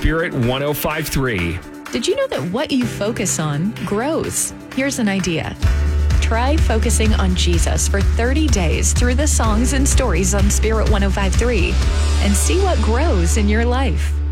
Spirit 105.3. Did you know that what you focus on grows? Here's an idea. Try focusing on Jesus for 30 days through the songs and stories on Spirit 105.3 and see what grows in your life.